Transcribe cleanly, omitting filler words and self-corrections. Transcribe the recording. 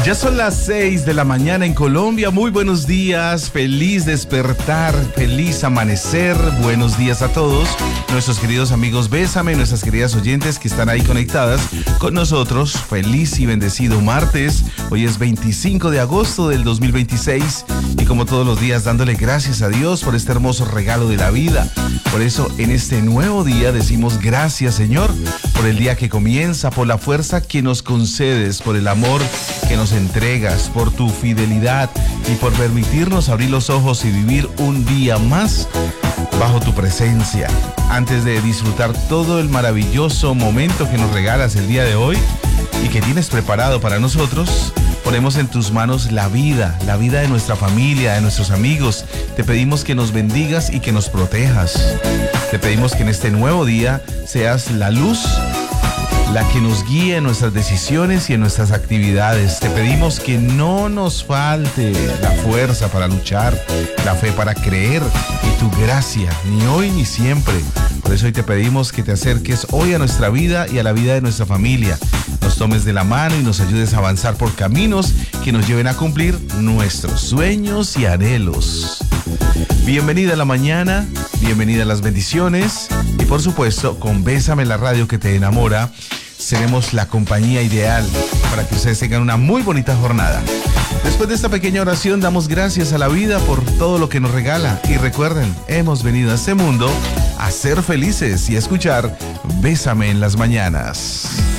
Ya son las 6 de la mañana en Colombia. Muy buenos días, feliz despertar, feliz amanecer. Buenos días a todos nuestros queridos amigos Bésame, nuestras queridas oyentes que están ahí conectadas con nosotros. Feliz y bendecido martes. Hoy es 25 de agosto del 2026 y como todos los días dándole gracias a Dios por este hermoso regalo de la vida. Por eso en este nuevo día decimos gracias, Señor, por el día que comienza, por la fuerza que nos concedes, por el amor que nos entregas, por tu fidelidad y por permitirnos abrir los ojos y vivir un día más bajo tu presencia. Antes de disfrutar todo el maravilloso momento que nos regalas el día de hoy y que tienes preparado para nosotros, ponemos en tus manos la vida de nuestra familia, de nuestros amigos. Te pedimos que nos bendigas y que nos protejas. Te pedimos que en este nuevo día seas la luz, la que nos guíe en nuestras decisiones y en nuestras actividades. Te pedimos que no nos falte la fuerza para luchar, la fe para creer y tu gracia, ni hoy ni siempre. Por eso hoy te pedimos que te acerques hoy a nuestra vida y a la vida de nuestra familia. Nos tomes de la mano y nos ayudes a avanzar por caminos que nos lleven a cumplir nuestros sueños y anhelos. Bienvenida a la mañana, bienvenida a las bendiciones y por supuesto con Bésame la radio que te enamora. Seremos la compañía ideal para que ustedes tengan una muy bonita jornada. Después de esta pequeña oración damos gracias a la vida por todo lo que nos regala. Y recuerden, hemos venido a este mundo a ser felices y a escuchar Bésame en las mañanas.